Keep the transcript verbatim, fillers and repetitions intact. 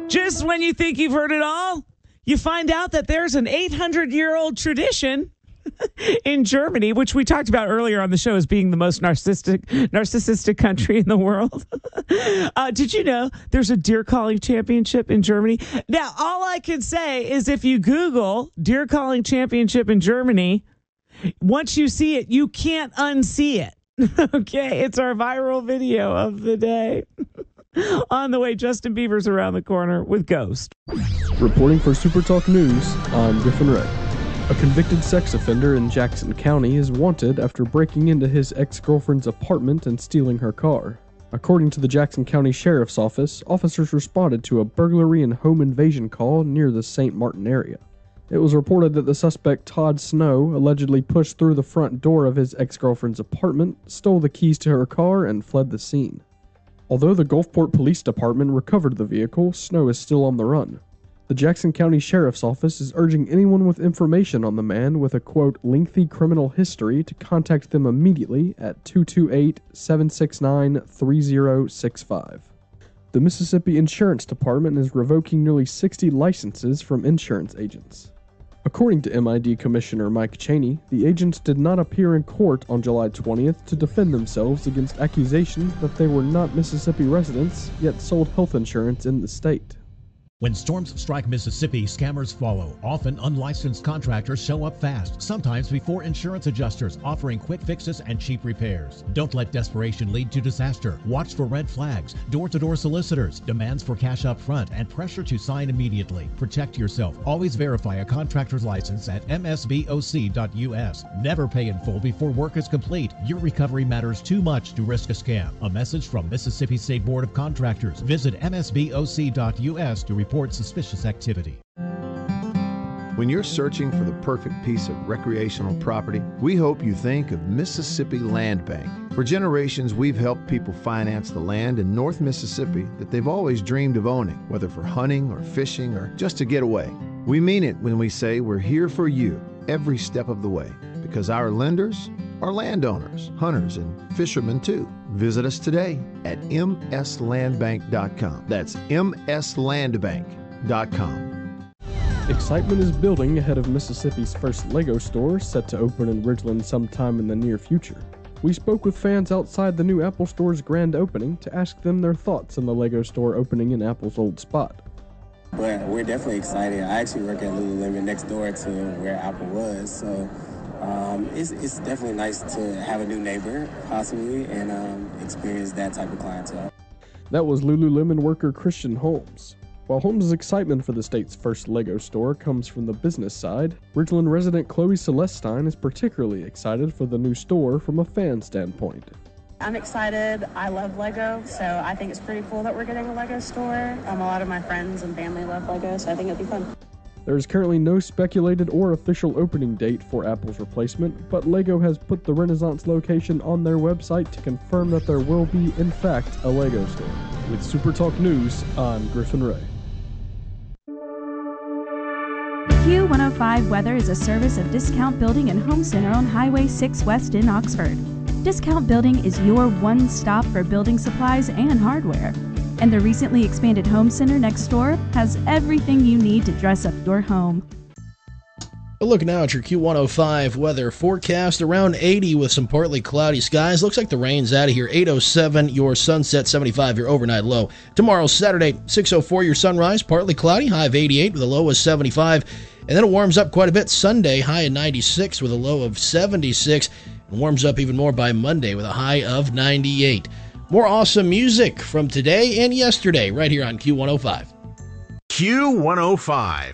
Just when you think you've heard it all, you find out that there's an eight hundred year old tradition in Germany, which we talked about earlier on the show as being the most narcissistic narcissistic country in the world. uh, did you know there's a deer calling championship in Germany? Now, all I can say is if you Google deer calling championship in Germany, once you see it, you can't unsee it. Okay, it's our viral video of the day. On the way, Justin Bieber's around the corner with Ghost. Reporting for Super Talk News, I'm Griffin Ray. A convicted sex offender in Jackson County is wanted after breaking into his ex-girlfriend's apartment and stealing her car. According to the Jackson County Sheriff's Office, officers responded to a burglary and home invasion call near the Saint Martin area. It was reported that the suspect, Todd Snow, allegedly pushed through the front door of his ex-girlfriend's apartment, stole the keys to her car, and fled the scene. Although the Gulfport Police Department recovered the vehicle, Snow is still on the run. The Jackson County Sheriff's Office is urging anyone with information on the man with a, quote, lengthy criminal history to contact them immediately at two two eight, seven six nine, three zero six five. The Mississippi Insurance Department is revoking nearly sixty licenses from insurance agents. According to M I D Commissioner Mike Cheney, the agents did not appear in court on July twentieth to defend themselves against accusations that they were not Mississippi residents, yet sold health insurance in the state. When storms strike Mississippi, scammers follow. Often unlicensed contractors show up fast, sometimes before insurance adjusters, offering quick fixes and cheap repairs. Don't let desperation lead to disaster. Watch for red flags, door-to-door solicitors, demands for cash up front, and pressure to sign immediately. Protect yourself. Always verify a contractor's license at M S B O C dot U S. Never pay in full before work is complete. Your recovery matters too much to risk a scam. A message from Mississippi State Board of Contractors. Visit M S B O C dot U S to report Report suspicious activity. When you're searching for the perfect piece of recreational property, we hope you think of Mississippi Land Bank. For generations, we've helped people finance the land in North Mississippi that they've always dreamed of owning, whether for hunting or fishing or just to get away. We mean it when we say we're here for you every step of the way, because our lenders are landowners, hunters, and fishermen too. Visit us today at m s land bank dot com. That's m s land bank dot com. Excitement is building ahead of Mississippi's first LEGO store, set to open in Ridgeland sometime in the near future. We spoke with fans outside the new Apple Store's grand opening to ask them their thoughts on the LEGO store opening in Apple's old spot. But we're definitely excited. I actually work at Lululemon next door to where Apple was, so um, it's, it's definitely nice to have a new neighbor, possibly, and um, experience that type of clientele. That was Lululemon worker Christian Holmes. While Holmes' excitement for the state's first LEGO store comes from the business side, Ridgeland resident Chloe Celestine is particularly excited for the new store from a fan standpoint. I'm excited. I love LEGO, so I think it's pretty cool that we're getting a LEGO store. Um, a lot of my friends and family love LEGO, so I think it'll be fun. There is currently no speculated or official opening date for Apple's replacement, but LEGO has put the Renaissance location on their website to confirm that there will be, in fact, a LEGO store. With Super Talk News, I'm Griffin Ray. Q one oh five Weather is a service of Discount Building and Home Center on Highway six West in Oxford. Discount Building is your one-stop for building supplies and hardware. And the recently expanded Home Center next door has everything you need to dress up your home. A look now at your Q one oh five weather forecast. Around eighty with some partly cloudy skies. Looks like the rain's out of here. eight oh seven, your sunset, seventy-five, your overnight low. Tomorrow, Saturday, six oh four, your sunrise, partly cloudy, high of eighty-eight with a low of seventy-five. And then it warms up quite a bit Sunday, high of ninety-six with a low of seventy-six. And warms up even more by Monday with a high of ninety-eight. More awesome music from today and yesterday right here on Q one oh five. Q one oh five.